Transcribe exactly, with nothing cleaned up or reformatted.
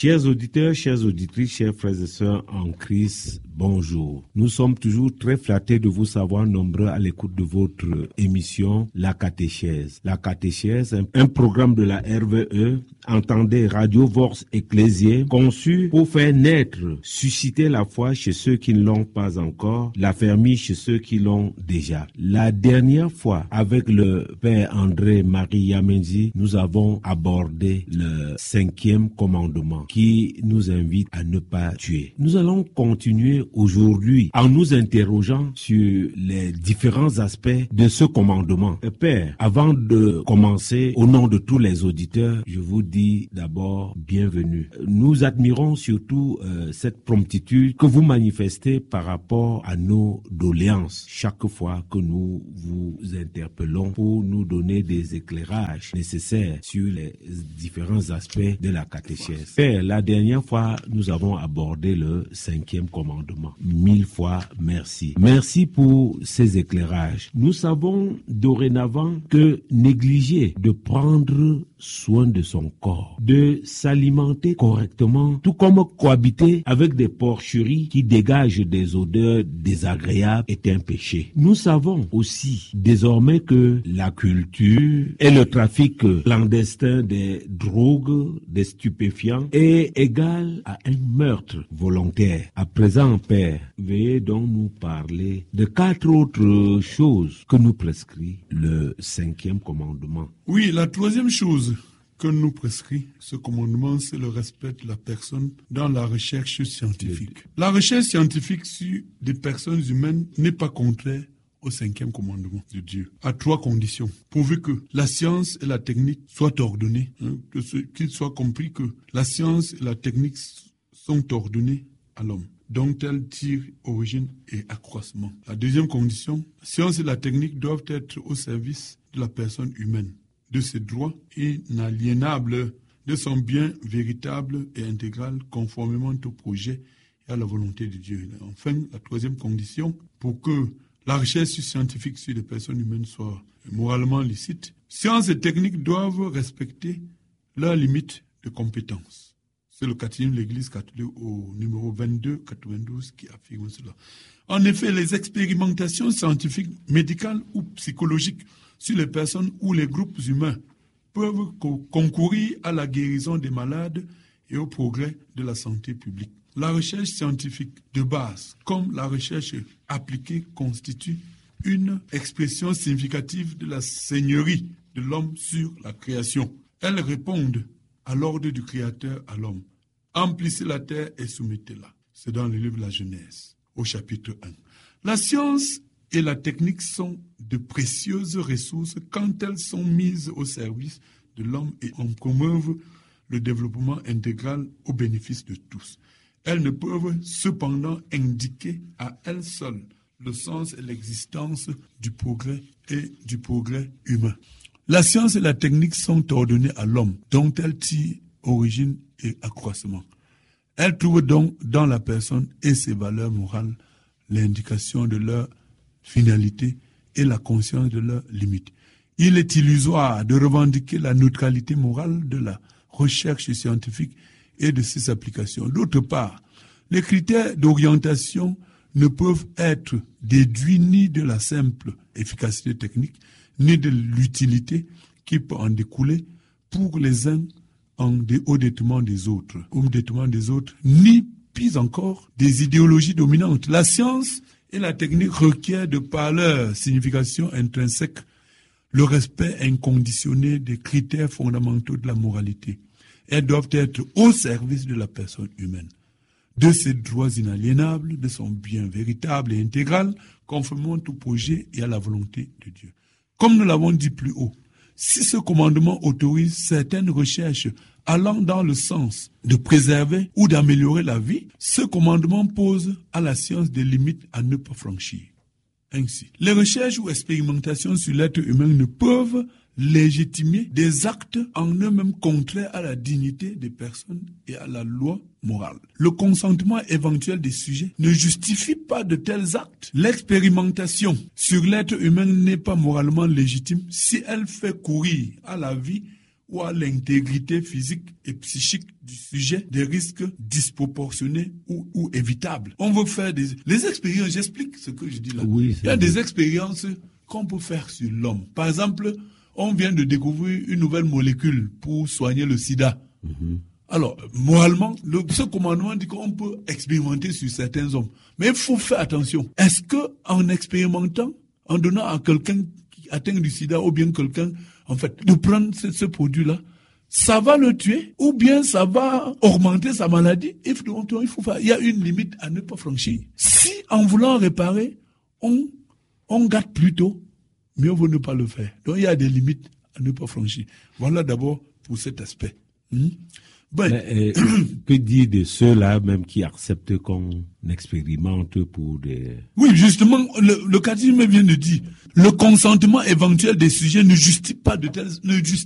Chers auditeurs, chères auditrices, chers frères et sœurs en Christ, bonjour. Nous sommes toujours très flattés de vous savoir nombreux à l'écoute de votre émission La Catéchèse. La Catéchèse, un programme de la R V E, entendez Radio Vox Ecclésiae, conçu pour faire naître, susciter la foi chez ceux qui ne l'ont pas encore, l'affermir chez ceux qui l'ont déjà. La dernière fois, avec le Père André Marie Yamenzi, nous avons abordé le cinquième commandement qui nous invite à ne pas tuer. Nous allons continuer aujourd'hui en nous interrogeant sur les différents aspects de ce commandement. Père, avant de commencer, au nom de tous les auditeurs, je vous dis d'abord bienvenue. Nous admirons surtout euh, cette promptitude que vous manifestez par rapport à nos doléances chaque fois que nous vous interpellons pour nous donner des éclairages nécessaires sur les différents aspects de la catéchèse. Père, la dernière fois, nous avons abordé le cinquième commandement. Mille fois merci. Merci pour ces éclairages. Nous savons dorénavant que négliger de prendre soin de son corps, de s'alimenter correctement, tout comme cohabiter avec des porcheries qui dégagent des odeurs désagréables est un péché. Nous savons aussi désormais que la culture et le trafic clandestin des drogues, des stupéfiants est égal à un meurtre volontaire. À présent, Père, veuillez donc nous parler de quatre autres choses que nous prescrit le cinquième commandement. Oui, la troisième chose que nous prescrit ce commandement, c'est le respect de la personne dans la recherche scientifique. La recherche scientifique sur des personnes humaines n'est pas contraire au cinquième commandement de Dieu, à trois conditions. Pourvu que la science et la technique soient ordonnées, hein, que ce, qu'il soit compris que la science et la technique sont ordonnées à l'homme, dont elles tirent origine et accroissement. La deuxième condition, la science et la technique doivent être au service de la personne humaine, de ses droits inaliénables, de son bien véritable et intégral, conformément au projet et à la volonté de Dieu. Enfin, la troisième condition, pour que la recherche scientifique sur les personnes humaines soit moralement licite, sciences et techniques doivent respecter leurs limites de compétence. C'est le catéchisme de l'Église catholique au numéro vingt-deux quatre-vingt-douze qui affirme cela. En effet, les expérimentations scientifiques, médicales ou psychologiques sur les personnes ou les groupes humains peuvent co- concourir à la guérison des malades et au progrès de la santé publique. La recherche scientifique de base, comme la recherche appliquée, constitue une expression significative de la seigneurie de l'homme sur la création. Elles répondent à l'ordre du Créateur à l'homme. Emplissez la terre et soumettez-la. C'est dans le livre de la Genèse, au chapitre un. La science et la technique sont de précieuses ressources quand elles sont mises au service de l'homme et en promeuvent le développement intégral au bénéfice de tous. Elles ne peuvent cependant indiquer à elles seules le sens et l'existence du progrès et du progrès humain. La science et la technique sont ordonnées à l'homme, dont elles tirent origine et accroissement. Elles trouvent donc dans la personne et ses valeurs morales l'indication de leur finalité et la conscience de leurs limites. Il est illusoire de revendiquer la neutralité morale de la recherche scientifique et de ses applications. D'autre part, les critères d'orientation ne peuvent être déduits ni de la simple efficacité technique, ni de l'utilité qui peut en découler pour les uns en dé- au détriment des autres, au détriment des autres, ni, pis encore, des idéologies dominantes. La science et la technique requièrent de par leur signification intrinsèque le respect inconditionné des critères fondamentaux de la moralité. Elles doivent être au service de la personne humaine, de ses droits inaliénables, de son bien véritable et intégral, conformément au projet et à la volonté de Dieu. Comme nous l'avons dit plus haut, si ce commandement autorise certaines recherches allant dans le sens de préserver ou d'améliorer la vie, ce commandement pose à la science des limites à ne pas franchir. Ainsi, les recherches ou expérimentations sur l'être humain ne peuvent légitimer des actes en eux-mêmes contraires à la dignité des personnes et à la loi morale. Le consentement éventuel des sujets ne justifie pas de tels actes. L'expérimentation sur l'être humain n'est pas moralement légitime si elle fait courir à la vie ou à l'intégrité physique et psychique du sujet des risques disproportionnés ou, ou évitables. On veut faire des... Les expériences, j'explique ce que je dis là. Oui, Il y a vrai. des expériences qu'on peut faire sur l'homme. Par exemple, on vient de découvrir une nouvelle molécule pour soigner le sida. Mm-hmm. Alors, moralement, le, ce commandement dit qu'on peut expérimenter sur certains hommes. Mais il faut faire attention. Est-ce que en expérimentant, en donnant à quelqu'un qui atteint du sida ou bien quelqu'un, en fait, de prendre ce, ce produit-là, ça va le tuer ou bien ça va augmenter sa maladie? Il faut, il faut faire, il y a une limite à ne pas franchir. Si, en voulant réparer, on, on gâte plutôt, mieux vaut ne pas le faire. Donc, il y a des limites à ne pas franchir. Voilà d'abord pour cet aspect. Hmm? Ben, Mais, euh, que dire de ceux-là même qui acceptent qu'on expérimente pour des... Oui, justement, le, le catéchisme vient de dire, le consentement éventuel des sujets ne justifie pas de telles, ne justifie